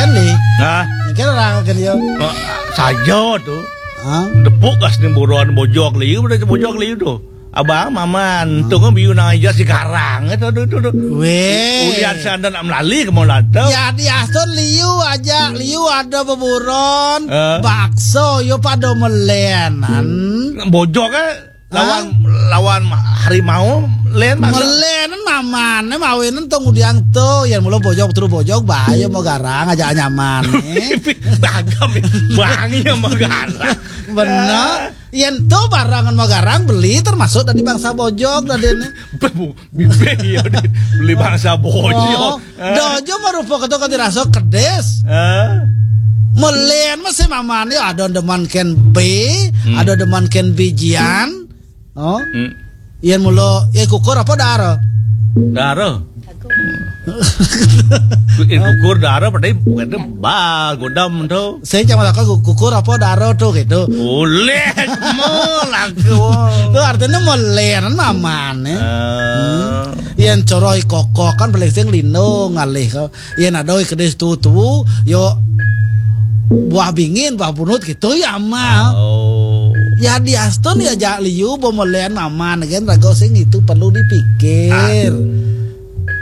kan nih. Nah, Kan orang kan dia. saja tuh. Hah? Depuk kas ni buruan bojok liu udah bojok liu tuh. Abang maman tuh kan biu aja sekarang itu tuh. Weh. Ulian sana nak melali ke mau latau. Ya di Aston liu aja, liu ada beburon, Eh. bakso yo pada melenan. Bojok kan lawan harimau len masa. Melenan mamane mawinan tong udiang to, yang mulu bojok terus bojok bayo mau garang aja nyaman. Bagam bangi sama garang. Bener. Yen to barangan mau garang beli termasuk dari bangsa bojok tadi ini. Bibi ya beli bangsa bojok. Dojo merupakan ketua dirasa kedes. Melen masih mamane ada deman ken B, ada deman ken bijian. Oh. Yen mulo ya kukur apa daro? Daro. Kukur daro padahal bukan ba godam tuh. Saya cuma tahu kukur apa daro tuh gitu. Boleh mau laku. Itu artinya melen mamane. Yen coroi kokok kan peleseng lino ngalih kau. Yen adoi kedes tutu yo buah bingin buah punut gitu ya mah. Ya di Aston ya jak liu bomelen maman kan rago sing itu perlu dipikir.